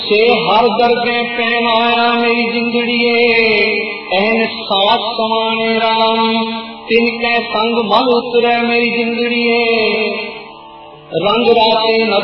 से हर दरगे पैन आया मेरी जिंदड़िए, एहन साथ समाने राम तिनके संग मल उतरे मेरी जिंदड़िए। रंग राते